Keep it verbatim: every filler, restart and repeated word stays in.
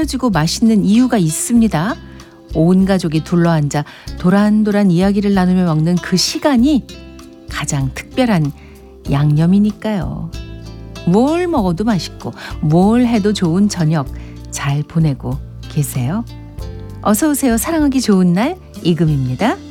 차려지고 맛있는 이유가 있습니다. 온 가족이 둘러앉아 도란도란 이야기를 나누며 먹는 그 시간이 가장 특별한 양념이니까요. 뭘 먹어도 맛있고 뭘 해도 좋은 저녁 잘 보내고 계세요? 어서 오세요. 사랑하기 좋은 날 이금입니다.